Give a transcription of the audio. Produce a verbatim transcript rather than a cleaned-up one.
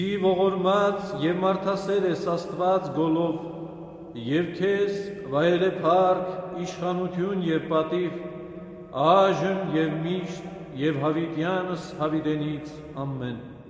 Ի ողորմած և մարդասեր ես Աստված գոլով, և քեզ վայել է փառք, իշխանություն և պատիվ, այժմ և միշտ և հավիտյանս հավիտենից ամեն։